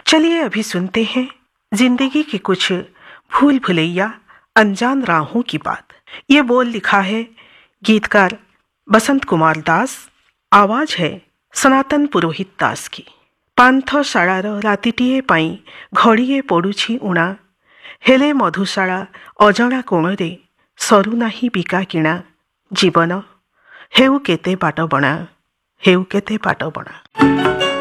चलिए अभी सुनते हैं जिंदगी की कुछ भूल भुलैया अनजान राहों की बात। ये बोल लिखा है गीतकार बसंत कुमार दास, आवाज है सनातन पुरोहित दास की। पांथ शाळार रातिटीए पाई घड़ीए पड़ुछि उणा, हेले मधुशाला अजणा कोणरे सरू नाही बिका किणा। जीवन हेउ केते बाट बणा, हेउ केते बाट बणा।